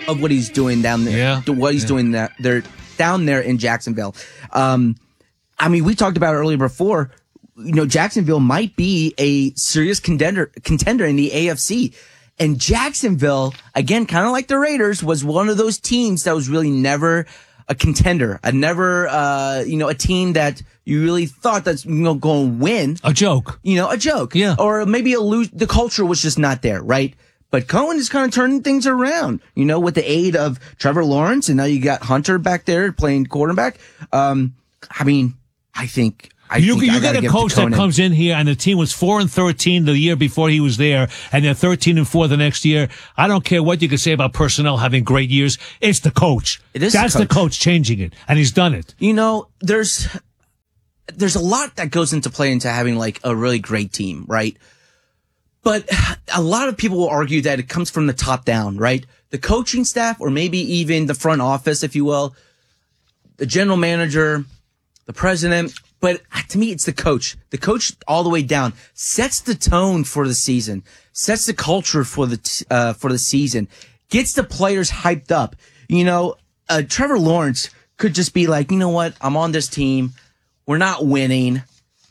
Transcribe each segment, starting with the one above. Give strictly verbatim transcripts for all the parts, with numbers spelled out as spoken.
of what he's doing down there. Yeah. What he's yeah. doing that there down there in Jacksonville. Um, I mean, we talked about it earlier before. You know, Jacksonville might be a serious contender contender in the A F C. And Jacksonville, again, kind of like the Raiders, was one of those teams that was really never a contender, a never, uh, you know, a team that you really thought that's, you know, going to win. A joke. You know, a joke. Yeah. Or maybe a lose. The culture was just not there, right? But Cohen is kind of turning things around, you know, with the aid of Trevor Lawrence. And now you got Hunter back there playing quarterback. Um, I mean, I think. I you think you I got a coach that comes in here and the team was four and thirteen the year before he was there, and they're thirteen and four the next year. I don't care what you can say about personnel having great years. It's the coach. It is That's the coach. the coach changing it, and he's done it. You know, there's there's a lot that goes into play into having like a really great team, right? But a lot of people will argue that it comes from the top down, right? The coaching staff, or maybe even the front office, if you will, the general manager, the president. But to me, it's the coach. The coach all the way down sets the tone for the season, sets the culture for the uh, for the season, gets the players hyped up. You know, uh, Trevor Lawrence could just be like, you know what? I'm on this team. We're not winning.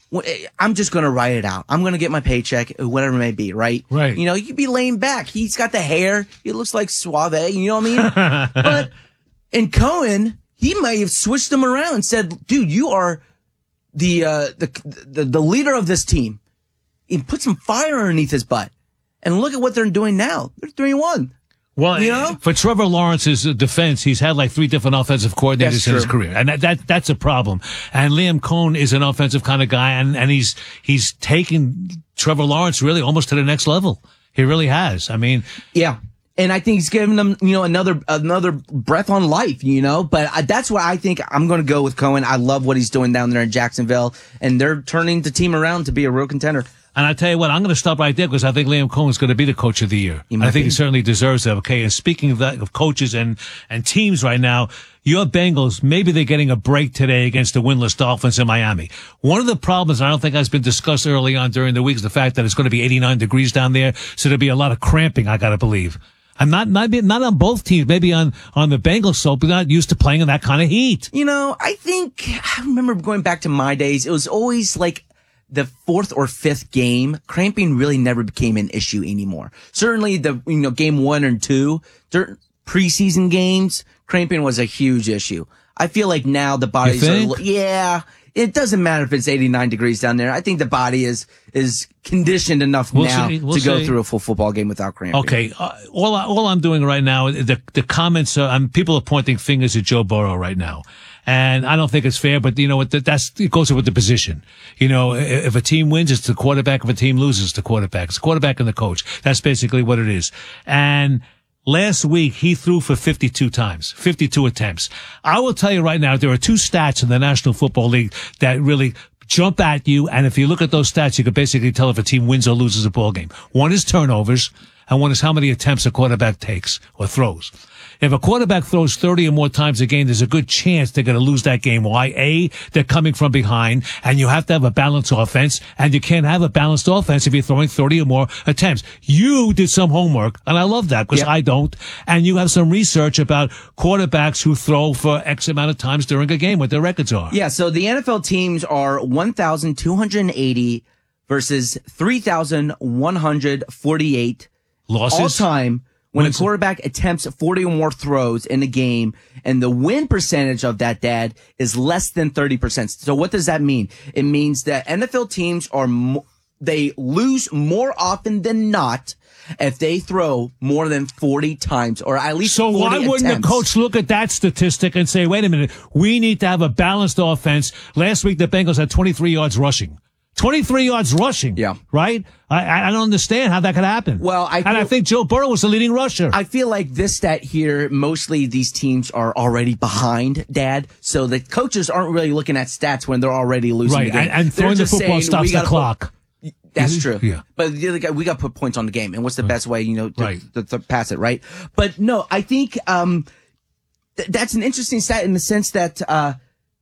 I'm just going to write it out. I'm going to get my paycheck, whatever it may be, right? Right. You know, you could be laying back. He's got the hair. He looks like Suave. You know what I mean? But in Cohen, he may have switched him around and said, dude, you are the, uh, the, the, the leader of this team. He put some fire underneath his butt. And look at what they're doing now. They're three and one. Well, you know? For Trevor Lawrence's defense, he's had like three different offensive coordinators That's in his true. career, and that, that that's a problem. And Liam Cohen is an offensive kind of guy, and, and he's he's taken Trevor Lawrence really almost to the next level. He really has. I mean, yeah. And I think he's giving them, you know, another another breath on life, you know. But I, that's why I think I'm going to go with Cohen. I love what he's doing down there in Jacksonville, and they're turning the team around to be a real contender. And I tell you what, I'm going to stop right there because I think Liam Cohen's going to be the coach of the year. He might I think be. he certainly deserves that. Okay. And speaking of that, of coaches and, and teams right now, your Bengals, maybe they're getting a break today against the winless Dolphins in Miami. One of the problems, and I don't think has been discussed early on during the week, is the fact that it's going to be eighty-nine degrees down there. So there'll be a lot of cramping, I got to believe. I'm not, not, not on both teams, maybe on, on the Bengals, so we're not used to playing in that kind of heat. You know, I think, I remember going back to my days, it was always like the fourth or fifth game, cramping really never became an issue anymore. Certainly the, you know, game one and two, preseason games, cramping was a huge issue. I feel like now the bodies think? are, yeah, it doesn't matter if it's eighty-nine degrees down there. I think the body is, is conditioned enough We'll now see. We'll to go see. through a full football game without cramping. Okay, uh, all I, all I'm doing right now, the the comments, are, um, people are pointing fingers at Joe Burrow right now, and I don't think it's fair. But you know what? That, that's it goes with the position. You know, if, if a team wins, it's the quarterback. If a team loses, it's the quarterback. It's the quarterback and the coach. That's basically what it is. And last week, he threw for fifty-two times, fifty-two attempts. I will tell you right now, there are two stats in the National Football League that really jump at you. And if you look at those stats, you can basically tell if a team wins or loses a ball game. One is turnovers, and one is how many attempts a quarterback takes or throws. If a quarterback throws thirty or more times a game, there's a good chance they're going to lose that game. Why? A, they're coming from behind, and you have to have a balanced offense, and you can't have a balanced offense if you're throwing thirty or more attempts. You did some homework, and I love that because Yep. I don't, and you have some research about quarterbacks who throw for X amount of times during a game, what their records are. Yeah, so the N F L teams are one thousand two hundred eighty versus three thousand one hundred forty-eight Losses? all time when Wins. a quarterback attempts forty or more throws in a game, and the win percentage of that, Dad, is less than thirty percent. So what does that mean? It means that N F L teams are mo- they lose more often than not if they throw more than forty times, or at least So forty why wouldn't attempts. the coach look at that statistic and say, wait a minute, we need to have a balanced offense. Last week, the Bengals had twenty-three yards rushing. twenty-three yards rushing. Yeah. Right? I, I don't understand how that could happen. Well, I And I feel- think Joe Burrow was the leading rusher. I feel like this stat here, mostly these teams are already behind, Dad. So the coaches aren't really looking at stats when they're already losing right. the game. And, and They're throwing the just football saying, stops we the gotta clock. Put, that's true. Yeah. But the other guy, we got to put points on the game. And what's the best way, you know, to, Right. to, to pass it, right? But no, I think um, th- that's an interesting stat in the sense that uh,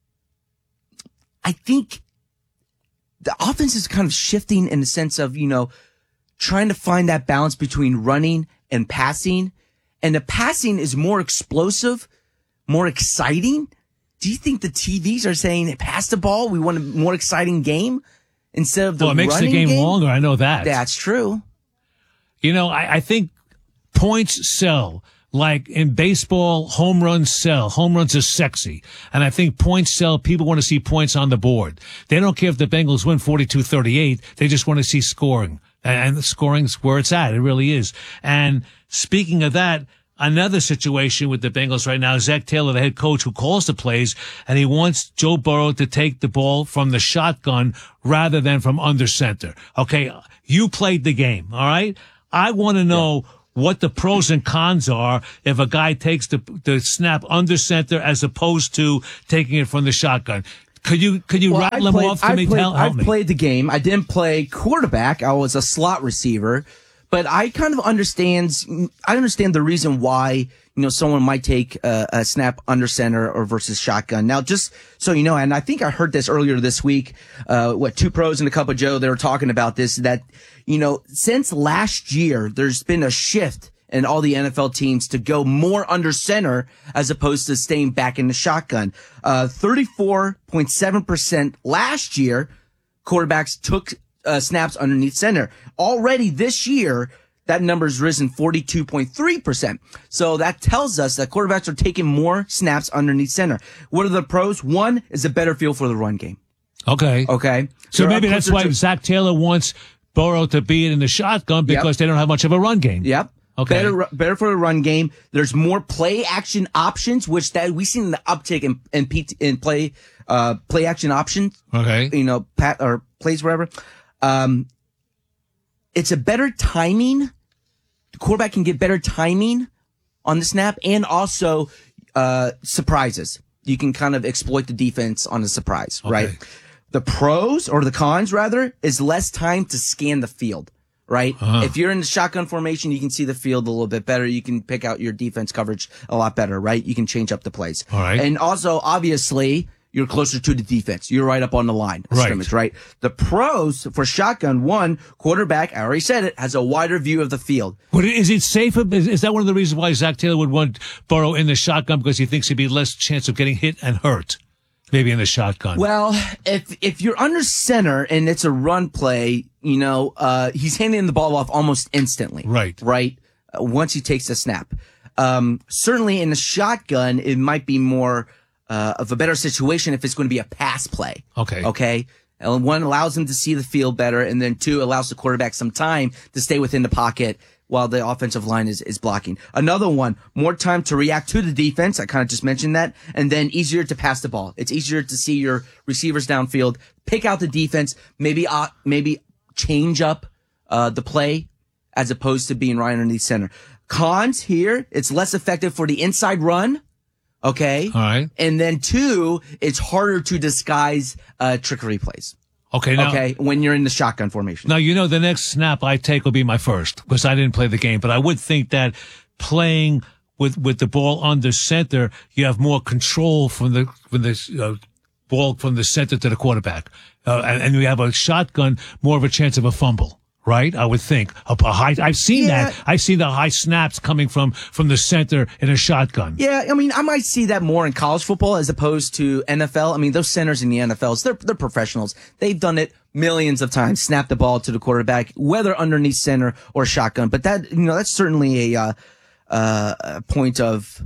I think the offense is kind of shifting in the sense of, you know, trying to find that balance between running and passing. and the passing is more explosive, more exciting. Do you think the T Vs are saying, pass the ball, we want a more exciting game instead of the well, it makes running the game, game longer. I know that. That's true. You know, I, I think points sell. Like in baseball, home runs sell. Home runs are sexy. And I think points sell. People want to see points on the board. They don't care if the Bengals win forty-two thirty-eight. They just want to see scoring. And the scoring's where it's at. It really is. And speaking of that, another situation with the Bengals right now, Zach Taylor, the head coach who calls the plays, and he wants Joe Burrow to take the ball from the shotgun rather than from under center. Okay, you played the game, all right? I want to know yeah. what the pros and cons are if a guy takes the, the snap under center as opposed to taking it from the shotgun. Could you could you well, rattle I them played, off to I me? Played, Tell, help I've me. played the game. I didn't play quarterback. I was a slot receiver. But I kind of understands, I understand the reason why, you know, someone might take a, a snap under center or versus shotgun. Now, just so you know, and I think I heard this earlier this week, uh, what, Two Pros and a Cup of Joe, they were talking about this, that, you know, since last year, there's been a shift in all the N F L teams to go more under center as opposed to staying back in the shotgun. Uh, thirty-four point seven percent last year, quarterbacks took Uh, snaps underneath center. Already this year, that number's risen forty-two point three percent. So that tells us that quarterbacks are taking more snaps underneath center. What are the pros? One is a better feel for the run game. Okay. Okay. So They're maybe that's why to- Zach Taylor wants Burrow to be in the shotgun because yep. they don't have much of a run game. Yep. Okay. Better, better for the run game. There's more play action options, which that we've seen the uptick in, in, P T, in play, uh, play action options. Okay. You know, pat or plays, wherever. Um, it's a better timing. The quarterback can get better timing on the snap and also, uh, surprises. You can kind of exploit the defense on a surprise, okay. right? The pros or the cons rather is less time to scan the field, right? Uh-huh. If you're in the shotgun formation, you can see the field a little bit better. You can pick out your defense coverage a lot better, right? You can change up the plays. All right. And also, obviously, you're closer to the defense. You're right up on the line of right. scrimmage, right? The pros for shotgun, one, quarterback, I already said it, has a wider view of the field. But is it safer? Is, is that one of the reasons why Zach Taylor would want Burrow in the shotgun because he thinks he'd be less chance of getting hit and hurt? Maybe in the shotgun. Well, if if you're under center and it's a run play, you know, uh, he's handing the ball off almost instantly. Right. Right? Uh, once he takes the snap. Um, certainly in the shotgun, it might be more Uh, of a better situation if it's going to be a pass play. Okay. Okay. And one allows him to see the field better, and then two allows the quarterback some time to stay within the pocket while the offensive line is, is blocking. Another one, more time to react to the defense. I kind of just mentioned that. And then easier to pass the ball. It's easier to see your receivers downfield, pick out the defense, maybe, uh, maybe change up, uh, the play as opposed to being right underneath center. Cons here, it's less effective for the inside run. Okay. All right. And then two, it's harder to disguise uh trickery plays. Okay. Now, okay. When you're in the shotgun formation. Now, you know, the next snap I take will be my first because I didn't play the game, but I would think that playing with, with the ball under center, you have more control from the, from the, uh, ball from the center to the quarterback. Uh, and, and you have a shotgun, more of a chance of a fumble. Right, I would think a, a high. I've seen yeah. that. I've seen the high snaps coming from from the center in a shotgun. Yeah, I mean, I might see that more in college football as opposed to N F L. I mean, those centers in the N F L, they're they're professionals. They've done it millions of times. Snap the ball to the quarterback, whether underneath center or shotgun. But that, you know, that's certainly a uh, uh, a point of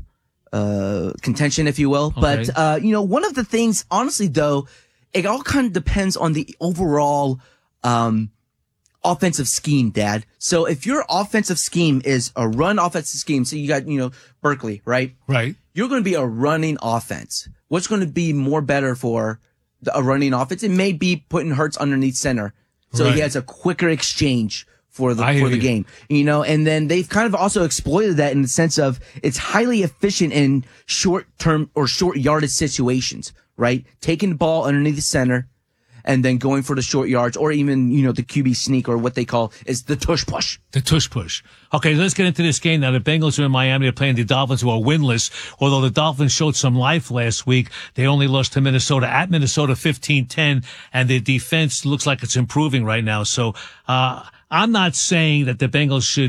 uh contention, if you will. Okay. But uh, you know, one of the things, honestly, though, it all kind of depends on the overall um. offensive scheme, Dad. So if your offensive scheme is a run offensive scheme, so you got, you know, Berkeley, right? Right. You're going to be a running offense. What's going to be more better for the, a running offense? It may be putting Hurts underneath center. So right. he has a quicker exchange for the, I for the you. game, you know, and then they've kind of also exploited that in the sense of it's highly efficient in short term or short yardage situations, right? Taking the ball underneath the center, and then going for the short yards, or even, you know, the Q B sneak, or what they call is the tush push. The tush push. Okay, let's get into this game now. The Bengals are in Miami. They're playing the Dolphins, who are winless. Although the Dolphins showed some life last week, they only lost to Minnesota at Minnesota fifteen ten, and their defense looks like it's improving right now. So, uh, I'm not saying that the Bengals should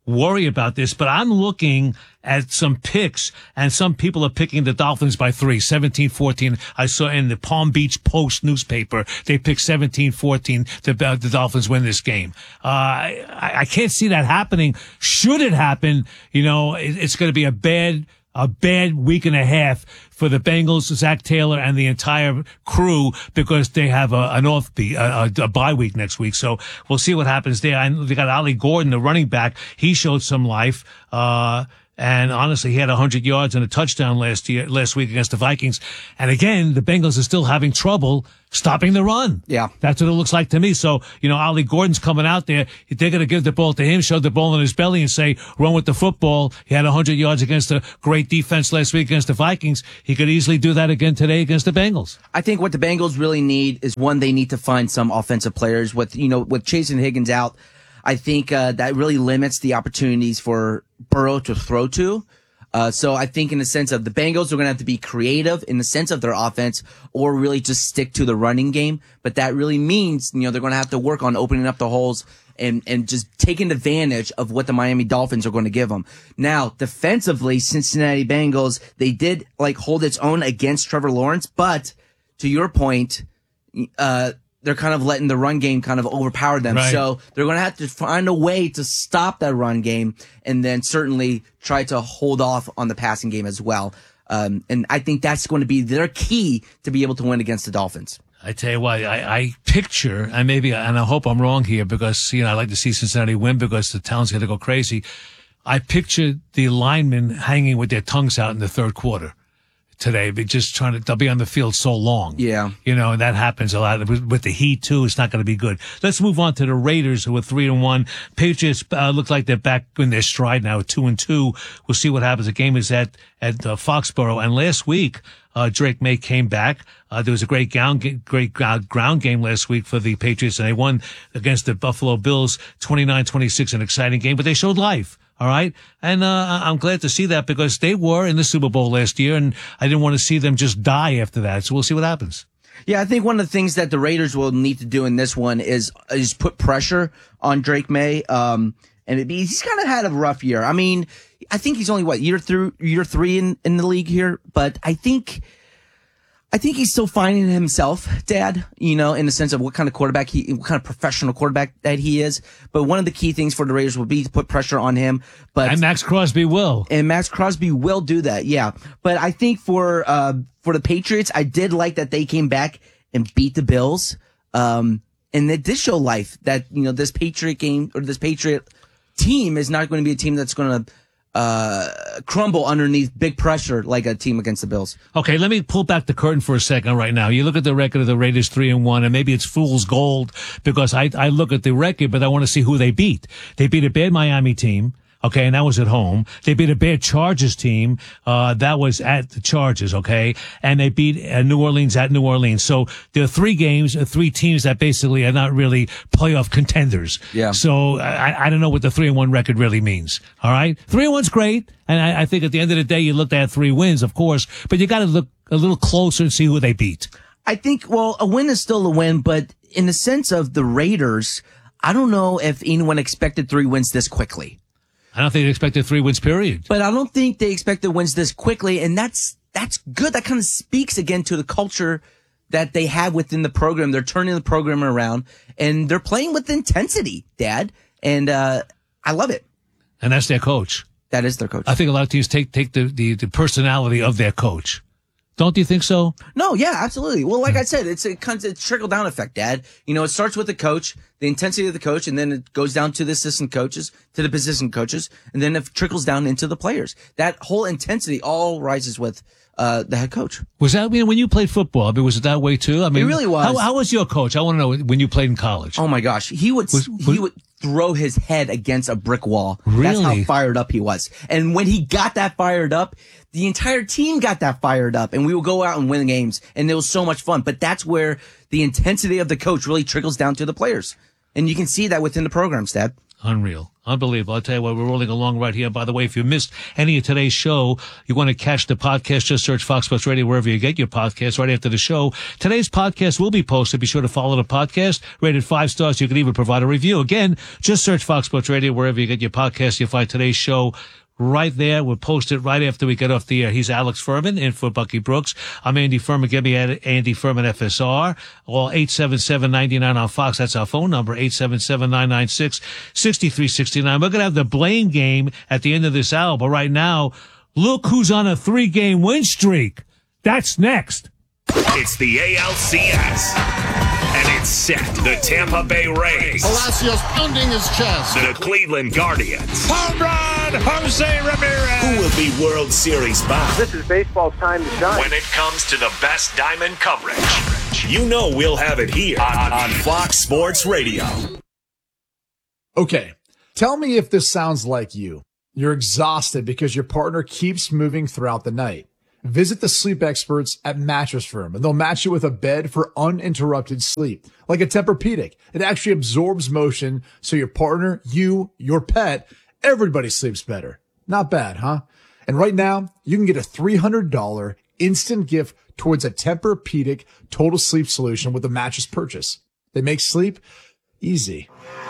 worry about this, but I'm looking at some picks, and some people are picking the Dolphins by three, seventeen fourteen. I saw in the Palm Beach Post newspaper, they picked seventeen fourteen to uh, the Dolphins win this game. Uh, I, I can't see that happening. Should it happen, you know, it, it's going to be a bad A bad week and a half for the Bengals, Zach Taylor, and the entire crew, because they have a, an off be a, a bye week next week. So we'll see what happens there. And they got Ollie Gordon, the running back. He showed some life. Uh, And honestly, he had one hundred yards and a touchdown last year, last week against the Vikings. And again, the Bengals are still having trouble stopping the run. Yeah. That's what it looks like to me. So, you know, Ollie Gordon's coming out there. They're going to give the ball to him, show the ball in his belly and say, run with the football. He had one hundred yards against a great defense last week against the Vikings. He could easily do that again today against the Bengals. I think what the Bengals really need is, one, they need to find some offensive players. With, you know, with Chase and Higgins out, I think uh, that really limits the opportunities for Burrow to throw to. Uh, so I think in the sense of the Bengals are going to have to be creative in the sense of their offense, or really just stick to the running game. But that really means, you know, they're going to have to work on opening up the holes and, and just taking advantage of what the Miami Dolphins are going to give them. Now, defensively, Cincinnati Bengals, they did like hold its own against Trevor Lawrence, but to your point, uh, they're kind of letting the run game kind of overpower them. Right. So they're going to have to find a way to stop that run game, and then certainly try to hold off on the passing game as well. Um, and I think that's going to be their key to be able to win against the Dolphins. I tell you what, I, I picture, and maybe, and I hope I'm wrong here, because, you know, I like to see Cincinnati win because the town's going to go crazy. I picture the linemen hanging with their tongues out in the third quarter today, but just trying to, they'll be on the field so long. Yeah. You know, and that happens a lot with, with the Heat too. It's not going to be good. Let's move on to the Raiders, who are three and one. Patriots, uh, look like they're back in their stride now, two and two. We'll see what happens. The game is at, at uh, Foxborough. And last week, uh, Drake May came back. Uh, there was a great ground, great ground game last week for the Patriots, and they won against the Buffalo Bills twenty-nine twenty-six, an exciting game, but they showed life. All right. And, uh, I'm glad to see that, because they were in the Super Bowl last year, and I didn't want to see them just die after that. So we'll see what happens. Yeah, I think one of the things that the Raiders will need to do in this one is, is put pressure on Drake May. Um, and it be, he's kind of had a rough year. I mean, I think he's only what, year through, year three in, in the league here, but I think, I think he's still finding himself, Dad, you know, in the sense of what kind of quarterback he, what kind of professional quarterback that he is. But one of the key things for the Raiders will be to put pressure on him. But and Max Crosby will. And Max Crosby will do that, yeah. But I think for, uh, for the Patriots, I did like that they came back and beat the Bills. Um, and it did show life that, you know, this Patriot game, or this Patriot team is not going to be a team that's going to, uh, crumble underneath big pressure like a team against the Bills. Okay, let me pull back the curtain for a second right now. You look at the record of the Raiders, three and one, and maybe it's fool's gold, because I, I look at the record, but I want to see who they beat. They beat a bad Miami team. Okay, and that was at home. They beat a bad Chargers team. Uh, that was at the Chargers, okay? And they beat uh, New Orleans at New Orleans. So there are three games, uh, three teams that basically are not really playoff contenders. Yeah. So I, I don't know what the three and one record really means. All right? Three and one's great. And I, I think at the end of the day, you looked at three wins, of course, but you got to look a little closer and see who they beat. I think, well, a win is still a win, but in the sense of the Raiders, I don't know if anyone expected three wins this quickly. I don't think they expected three wins, period. But I don't think they expected wins this quickly, and that's that's good. That kind of speaks again to the culture that they have within the program. They're turning the program around, and they're playing with intensity, Dad. And uh I love it. And that's their coach. That is their coach. I think a lot of teams take take the, the, the personality of their coach. Don't you think so? No, yeah, absolutely. Well, like I said, it's a kind of trickle down effect, Dad. You know, it starts with the coach, the intensity of the coach, and then it goes down to the assistant coaches, to the position coaches, and then it trickles down into the players. That whole intensity all rises with uh the head coach. Was that, I mean, when you played football, I mean, was it that way too? I mean, it really was. How, how was your coach? I want to know when you played in college. Oh my gosh, he would Was- he was- would throw his head against a brick wall. Really? That's how fired up he was. And when he got that fired up, the entire team got that fired up, and we would go out and win games, and it was so much fun. But that's where the intensity of the coach really trickles down to the players, and you can see that within the programs, Dad. Unreal. Unbelievable. I'll tell you what, we're rolling along right here. By the way, if you missed any of today's show, you want to catch the podcast, just search Fox Sports Radio wherever you get your podcast right after the show. Today's podcast will be posted. Be sure to follow the podcast. Rated five stars. You can even provide a review. Again, just search Fox Sports Radio wherever you get your podcast. You'll find today's show right there. We'll post it right after we get off the air. He's Alex Furman in for Bucky Brooks. I'm Andy Furman. Get me at Andy Furman F S R. All eight seven seven, nine nine on Fox. That's our phone number, eight seven seven, nine nine six, six three six nine. We're going to have the blame game at the end of this hour. But right now, look who's on a three-game win streak. That's next. It's the A L C S. And it's set. The Tampa Bay Rays. Palacios pounding his chest. The Cleveland Guardians. Home run, Jose Ramirez. Who will be World Series bound? This is baseball's time to shine. When it comes to the best diamond coverage, you know we'll have it here on, on Fox Sports Radio. Okay, tell me if this sounds like you. You're exhausted because your partner keeps moving throughout the night. Visit the sleep experts at Mattress Firm, and they'll match you with a bed for uninterrupted sleep. Like a Tempur-Pedic, it actually absorbs motion so your partner, you, your pet, everybody sleeps better. Not bad, huh? And right now, you can get a three hundred dollars instant gift towards a Tempur-Pedic total sleep solution with a mattress purchase. They make sleep easy.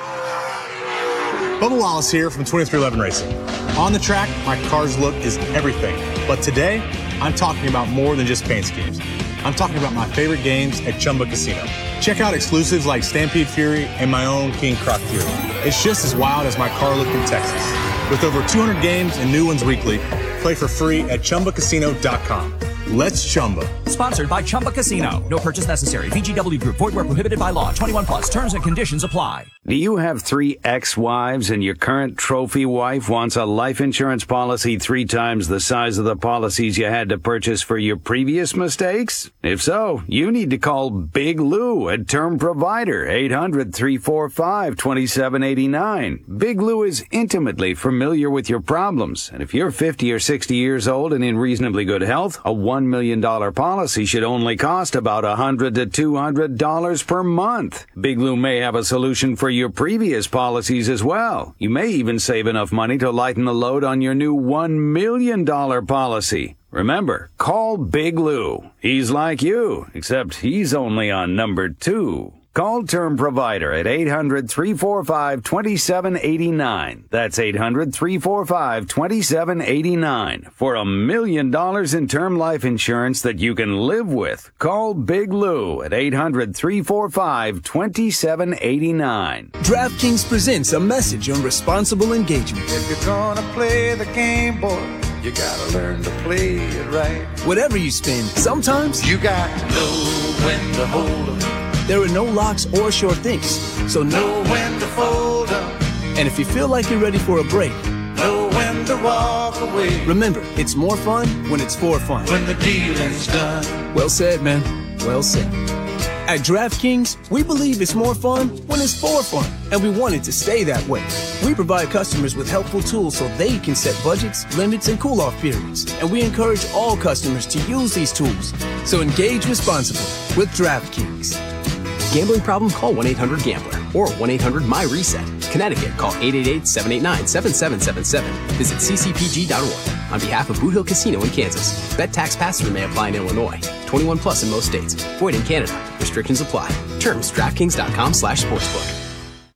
Bubba Wallace here from twenty-three eleven Racing. On the track, my car's look is everything. But today, I'm talking about more than just paint schemes. I'm talking about my favorite games at Chumba Casino. Check out exclusives like Stampede Fury and my own King Croc Fury. It's just as wild as my car look in Texas. With over two hundred games and new ones weekly, play for free at Chumba Casino dot com. Let's Chumba. Sponsored by Chumba Casino. No purchase necessary. V G W Group. Void where prohibited by law. twenty-one plus. Terms and conditions apply. Do you have three ex-wives and your current trophy wife wants a life insurance policy three times the size of the policies you had to purchase for your previous mistakes? If so, you need to call Big Lou at Term Provider, eight hundred, three four five, two seven eight nine. Big Lou is intimately familiar with your problems, and if you're fifty or sixty years old and in reasonably good health, a one million dollars policy should only cost about one hundred to two hundred dollars per month. Big Lou may have a solution for your previous policies as well. You may even save enough money to lighten the load on your new one million dollars policy. Remember, call Big Lou. He's like you, except he's only on number two. Call Term Provider at eight hundred, three four five, two seven eight nine. That's eight hundred, three four five, two seven eight nine. For a million dollars in term life insurance that you can live with. Call Big Lou at eight hundred, three four five, two seven eight nine. DraftKings presents a message on responsible engagement. If you're gonna play the game, boy, you gotta learn to play it right. Whatever you spend, sometimes you got to know when to hold 'em. There are no locks or short things, so know when to fold up. And if you feel like you're ready for a break, know when to walk away. Remember, it's more fun when it's for fun. When the dealing's done. Well said, man. Well said. At DraftKings, we believe it's more fun when it's for fun, and we want it to stay that way. We provide customers with helpful tools so they can set budgets, limits, and cool-off periods, and we encourage all customers to use these tools. So engage responsibly with DraftKings. Gambling problem? Call one eight hundred gambler or one eight hundred my reset. Connecticut, call eight eight eight, seven eight nine, seven seven seven seven. Visit c c p g dot org. On behalf of Boot Hill Casino in Kansas. Bet tax pass-through may apply in Illinois. twenty-one plus in most states. Void in Canada. Restrictions apply. Terms, DraftKings.com slash sportsbook.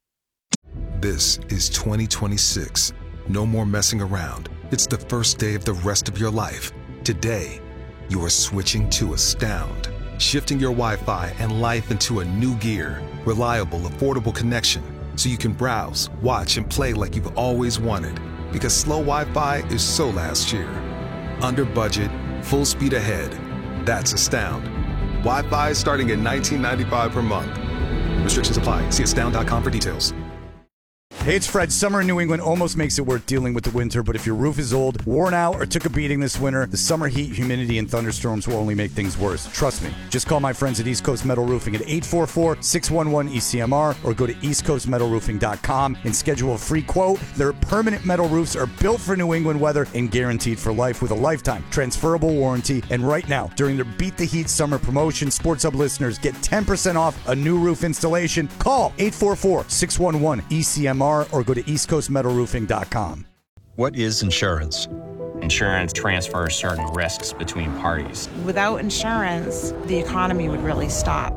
This is twenty twenty-six. No more messing around. It's the first day of the rest of your life. Today, you are switching to Astound. Shifting your Wi-Fi and life into a new gear. Reliable, affordable connection. So you can browse, watch, and play like you've always wanted. Because slow Wi-Fi is so last year. Under budget, full speed ahead. That's Astound. Wi-Fi starting at nineteen ninety-five per month. Restrictions apply. See astound dot com for details. Hey, it's Fred. Summer in New England almost makes it worth dealing with the winter, but if your roof is old, worn out, or took a beating this winter, the summer heat, humidity, and thunderstorms will only make things worse. Trust me. Just call my friends at East Coast Metal Roofing at eight four four, six one one, E C M R or go to east coast metal roofing dot com and schedule a free quote. Their permanent metal roofs are built for New England weather and guaranteed for life with a lifetime transferable warranty. And right now, during their Beat the Heat summer promotion, Sports Hub listeners get ten percent off a new roof installation. Call eight four four, six one one, E C M R R or go to east coast metal roofing dot com. What is insurance? Insurance transfers certain risks between parties. Without insurance, the economy would really stop.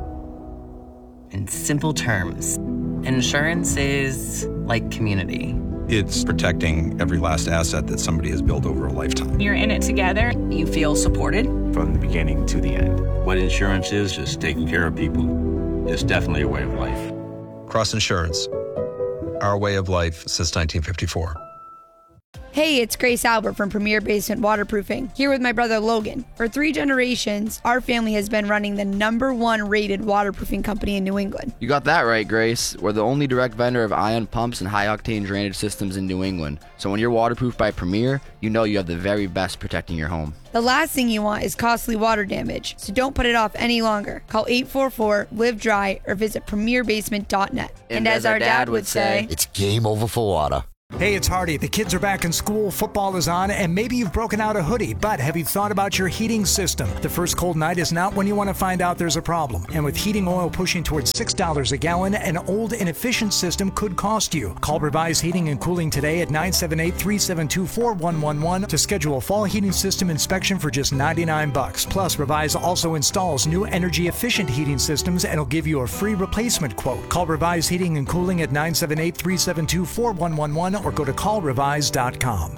In simple terms, insurance is like community. It's protecting every last asset that somebody has built over a lifetime. You're in it together. You feel supported from the beginning to the end. What insurance is, just taking care of people. It's definitely a way of life. Cross Insurance, our way of life since nineteen fifty-four. Hey, it's Grace Albert from Premier Basement Waterproofing, here with my brother Logan. For three generations, our family has been running the number one rated waterproofing company in New England. You got that right, Grace. We're the only direct vendor of ion pumps and high-octane drainage systems in New England. So when you're waterproofed by Premier, you know you have the very best protecting your home. The last thing you want is costly water damage, so don't put it off any longer. Call eight four four, live dry or visit premier basement dot net. And, and as, as our dad, dad would say, it's game over for water. Hey, it's Hardy. The kids are back in school, football is on, and maybe you've broken out a hoodie, but have you thought about your heating system? The first cold night is not when you want to find out there's a problem. And with heating oil pushing towards six dollars a gallon, an old, inefficient system could cost you. Call Revise Heating and Cooling today at nine seven eight, three seven two, four one one one to schedule a fall heating system inspection for just ninety-nine bucks. Plus, Revise also installs new energy-efficient heating systems and will give you a free replacement quote. Call Revise Heating and Cooling at nine seven eight, three seven two, four one one one or go to call revise dot com.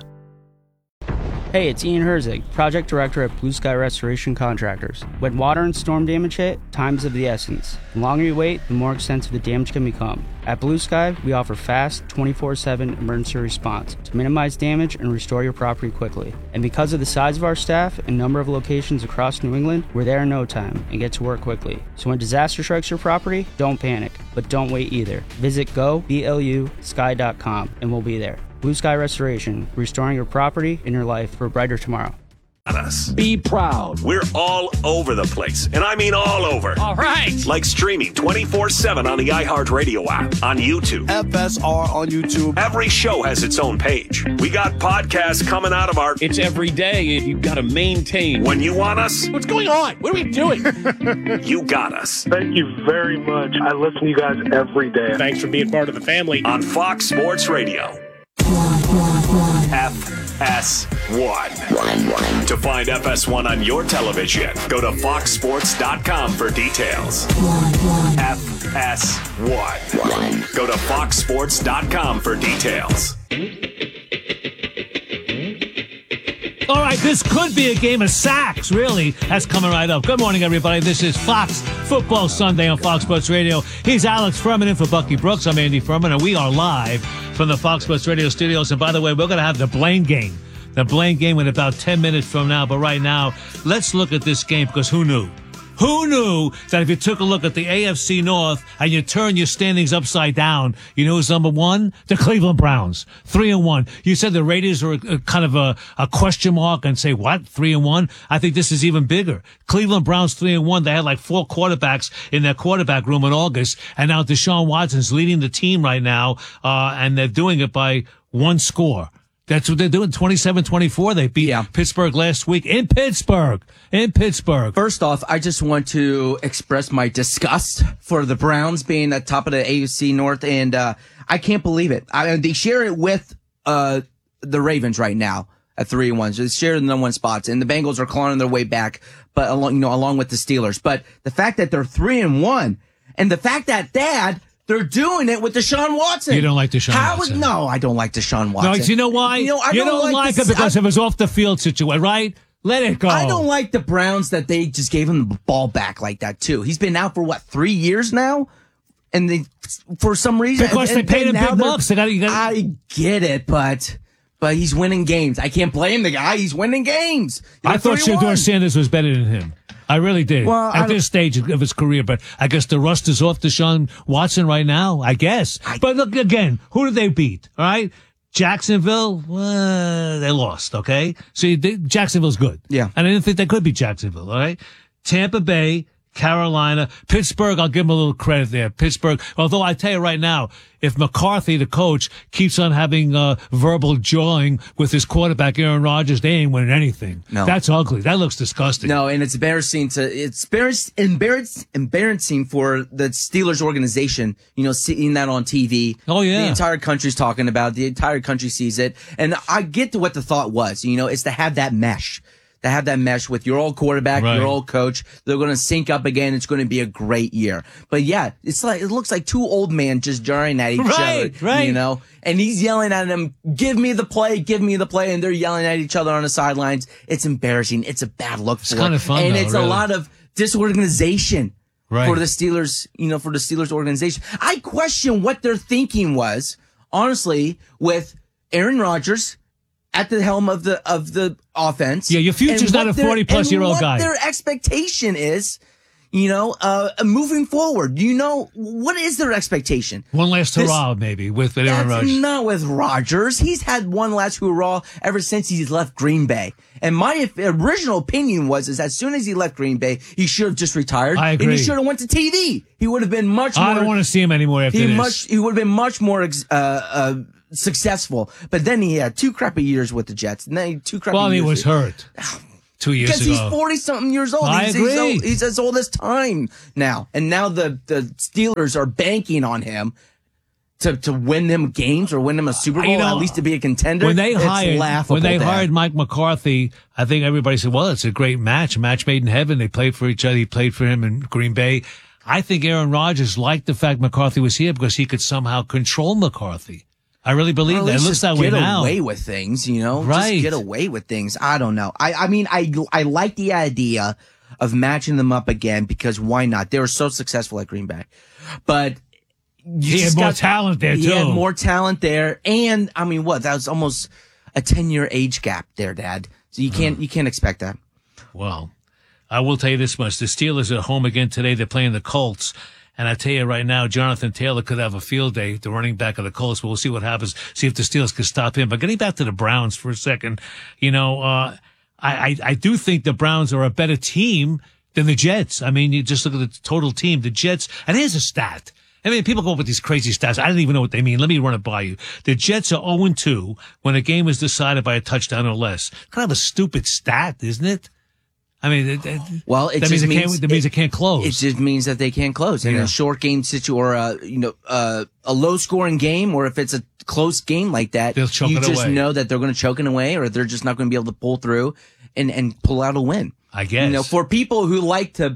Hey, it's Ian Herzig, Project Director at Blue Sky Restoration Contractors. When water and storm damage hit, time is of the essence. The longer you wait, the more extensive the damage can become. At Blue Sky, we offer fast, twenty-four seven emergency response to minimize damage and restore your property quickly. And because of the size of our staff and number of locations across New England, we're there in no time and get to work quickly. So when disaster strikes your property, don't panic, but don't wait either. Visit go blu sky dot com and we'll be there. Blue Sky Restoration, restoring your property and your life for a brighter tomorrow. Us. Be proud. We're all over the place, and I mean all over. All right. Like streaming twenty-four seven on the iHeartRadio app, on YouTube. F S R on YouTube. Every show has its own page. We got podcasts coming out of our... It's every day, and you've got to maintain. When you want us... What's going on? What are we doing? You got us. Thank you very much. I listen to you guys every day. Thanks for being part of the family. On Fox Sports Radio. F S one. To find F S one on your television, go to fox sports dot com for details. F S one. Go to fox sports dot com for details. All right, this could be a game of sacks, really. That's coming right up. Good morning, everybody. This is Fox Football Sunday on Fox Sports Radio. He's Alex Furman in for Bucky Brooks. I'm Andy Furman, and we are live from the Fox Sports Radio studios. And by the way, we're going to have the Blaine game. The Blaine game in about ten minutes from now. But right now, let's look at this game because who knew? Who knew that if you took a look at the A F C North and you turn your standings upside down, you know who's number one? The Cleveland Browns. Three and one. You said the Raiders are a, a kind of a, a question mark and say, what? Three and one? I think this is even bigger. Cleveland Browns three and one. They had like four quarterbacks in their quarterback room in August. And now Deshaun Watson's leading the team right now. Uh, and they're doing it by one score. That's what they're doing. twenty-seven twenty-four. They beat yeah. Pittsburgh last week in Pittsburgh. In Pittsburgh. First off, I just want to express my disgust for the Browns being at top of the A F C North, and uh I can't believe it. I mean, they share it with uh the Ravens right now at three and one. So they share the number one spots, and the Bengals are clawing their way back, but along you know along with the Steelers. But the fact that they're three and one, and the fact that Dad. They're doing it with Deshaun Watson. You don't like Deshaun How Watson? Would, no, I don't like Deshaun Watson. No, you know why? You, know, I you don't, don't like, like this, it because I, of his off-the-field situation, right? Let it go. I don't like the Browns that they just gave him the ball back like that, too. He's been out for, what, three years now? And they, for some reason... Because and, they paid him big bucks. They gotta, gotta, I get it, but... But he's winning games. I can't blame the guy. He's winning games. I thought Shedeur Sanders was better than him. I really did. Well, at this stage of his career, but I guess the rust is off Deshaun Watson right now, I guess. I, but look, again, who did they beat? All right? Jacksonville, uh, they lost, okay? So they, Jacksonville's good. Yeah. And I didn't think they could beat Jacksonville, all right? Tampa Bay, Carolina, Pittsburgh, I'll give them a little credit there. Pittsburgh, although I tell you right now, if McCarthy, the coach, keeps on having uh, verbal jawing with his quarterback, Aaron Rodgers, they ain't winning anything. No. That's ugly. That looks disgusting. No, and it's embarrassing to, it's embarrass, embarrass, embarrassing for the Steelers organization, you know, seeing that on T V. Oh, yeah. The entire country's talking about it. The entire country sees it. And I get to what the thought was, you know, it's to have that mesh. To have that mesh with your old quarterback, Right. your old coach. They're going to sync up again. It's going to be a great year. But yeah, it's like, it looks like two old men just jarring at each Right, other. right. You know? And he's yelling at him, give me the play, give me the play. And they're yelling at each other on the sidelines. It's embarrassing. It's a bad look for It's kind it. of fun, And though, it's really. a lot of disorganization. Right. For the Steelers, you know, for the Steelers organization. I question what their thinking was, honestly, with Aaron Rodgers at the helm of the of the offense. Yeah, your future's and not what a their- forty-plus-year-old and guy. what their expectation is, you know, uh, moving forward. You know, what is their expectation? One last This- hurrah, maybe, with Aaron That's Rodgers. not with Rodgers. He's had one last hurrah ever since he's left Green Bay. And my original opinion was, is as soon as he left Green Bay, he should have just retired. I And agree. he should have went to T V. He would have been much more. I don't want to see him anymore after He this. much. He would have been much more ex- uh, uh, successful. But then he had two crappy years with the Jets. And then he- two crappy well, he years. was hurt two years Because ago. he's forty something years old. I he's, agree. He's, old, he's as old as time now. And now the, the Steelers are banking on him to, to win them games or win them a Super Bowl, You know, at least to be a contender. When they It's hired laughable, when they Dad. hired Mike McCarthy, I think everybody said, "Well, it's a great match, a match made in heaven." They played for each other. He played for him in Green Bay. I think Aaron Rodgers liked the fact McCarthy was here because he could somehow control McCarthy. I really believe Or at that. It least looks just that way get now. away with things, you know? Right. Just get away with things. I don't know. I, I mean, I, I like the idea of matching them up again because why not? They were so successful at Green Bay. But you He had just more got- talent there, He too. had more talent there. And I mean, what? That was almost a ten year age gap there, Dad. So you can't, you can't expect that. Well, I will tell you this much. The Steelers are at home again today. They're playing the Colts. And I tell you right now, Jonathan Taylor could have a field day, the running back of the Colts, but we'll see what happens, see if the Steelers can stop him. But getting back to the Browns for a second, you know, uh, I, I, I do think the Browns are a better team than the Jets. I mean, you just look at the total team, the Jets, and here's a stat. I mean, people go up with these crazy stats. I don't even know what they mean. Let me run it by you. The Jets are oh and two when a game is decided by a touchdown or less. Kind of a stupid stat, isn't it? I mean, it, it, Well, it that just means, it means can't, that means it, can't close. It just means that they can't close in Yeah. a short game situ or a you know uh, a low scoring game, or if it's a close game like that, They'll choke you it just away. know that they're going to choke it away, or they're just not going to be able to pull through and and pull out a win. I guess. You know, for people who like to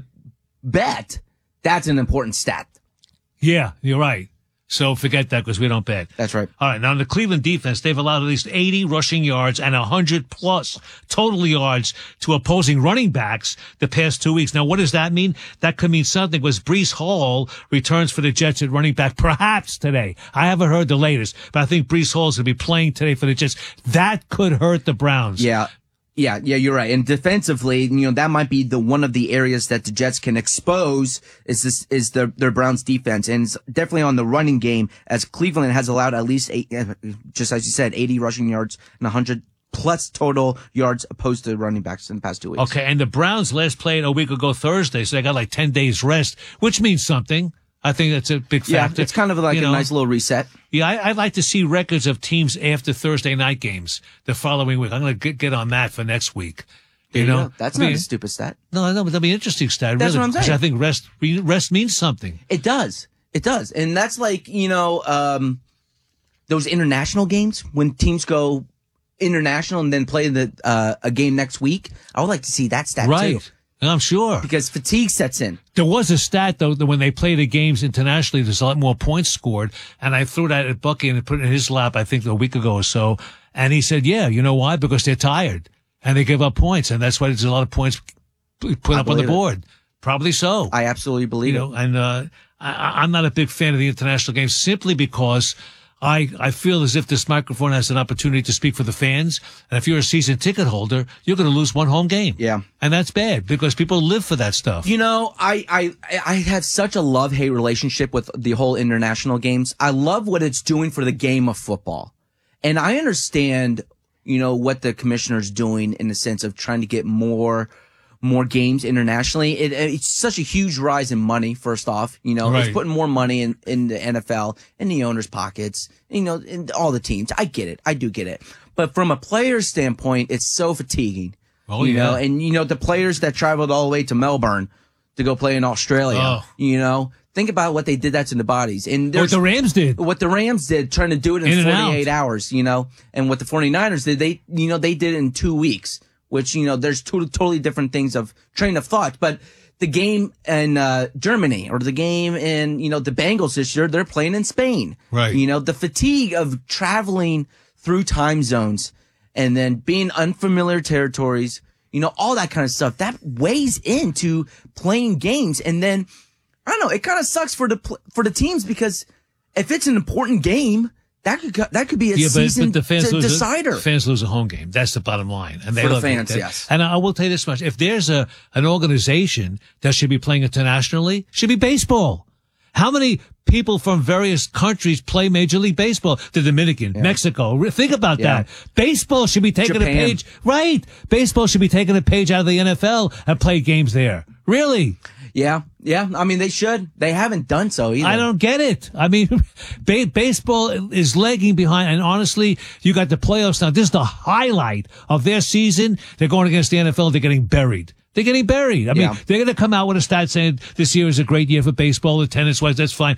bet, that's an important stat. Yeah, you're right. So forget that because we don't bet. That's right. All right. Now, in the Cleveland defense, they've allowed at least eighty rushing yards and one hundred plus total yards to opposing running backs the past two weeks. Now, what does that mean? That could mean something because Brees Hall returns for the Jets at running back perhaps today. I haven't heard the latest, but I think Brees Hall is going to be playing today for the Jets. That could hurt the Browns. Yeah. Yeah, yeah, you're right. And defensively, you know, that might be the one of the areas that the Jets can expose is this is their their Browns defense, and it's definitely on the running game as Cleveland has allowed at least eight, just as you said, eighty rushing yards and one hundred plus total yards opposed to running backs in the past two weeks. Okay, and the Browns last played a week ago Thursday, so they got like ten days rest, which means something. I think that's a big Yeah, factor. it's kind of like You a know? nice little reset. Yeah, I, I'd like to see records of teams after Thursday night games the following week. I'm going to get, get on that for next week. There You you know, go. That's I mean, not a stupid stat. No, I know, but that'll be an interesting stat. That's really, what I'm because saying. I think rest rest means something. It does. It does. And that's like, you know, um, those international games when teams go international and then play the uh, a game next week. I would like to see that stat Right. too. I'm sure. Because fatigue sets in. There was a stat, though, that when they play the games internationally, there's a lot more points scored. And I threw that at Bucky and put it in his lap, I think, a week ago or so. And he said, yeah, you know why? Because they're tired and they give up points. And that's why there's a lot of points put I up on the believe it. board. Probably so. I absolutely believe you it. know, and uh, I, I'm not a big fan of the international games simply because I, I feel as if this microphone has an opportunity to speak for the fans. And if you're a season ticket holder, you're going to lose one home game. Yeah. And that's bad because people live for that stuff. You know, I, I, I have such a love-hate relationship with the whole international games. I love what it's doing for the game of football. And I understand, you know, what the commissioner's doing in the sense of trying to get more, more games internationally. It, it's such a huge rise in money, first off. You know, Right. it's putting more money in, in the N F L, in the owners' pockets, you know, in all the teams. I get it. I do get it. But from a player's standpoint, it's so fatiguing. Oh, you yeah. know, and, you know, the players that traveled all the way to Melbourne to go play in Australia, Oh. you know, think about what they did that to the bodies. And What there's the Rams did. what the Rams did, trying to do it in, In and out. forty-eight hours, you know, and what the 49ers did, they, you know, they did it in two weeks, which, you know, there's two totally different things of train of thought. But the game in uh, Germany or the game in, you know, the Bengals this year, they're playing in Spain. Right. You know, the fatigue of traveling through time zones and then being unfamiliar territories, you know, all that kind of stuff, that weighs into playing games. And then, I don't know, it kind of sucks for the pl- for the teams because if it's an important game, that could go- that could be a Yeah, but, season but the fans de- lose decider. A, fans lose a home game. That's the bottom line, and they For the love it. fans, They- yes. And I will tell you this much: if there's a an organization that should be playing internationally, it should be baseball. How many people from various countries play Major League Baseball? The Dominican, Mexico. Re- Think about Yeah. that. Baseball should be taking Japan. a page, right? Baseball should be taking a page out of the N F L and play games there. Really? Yeah, yeah. I mean, they should. They haven't done so either. I don't get it. I mean, ba- baseball is lagging behind. And honestly, you got the playoffs now. This is the highlight of their season. They're going against the N F L. They're getting buried. They're getting buried. I mean, Yeah. they're going to come out with a stat saying this year is a great year for baseball, the tennis wise. That's fine.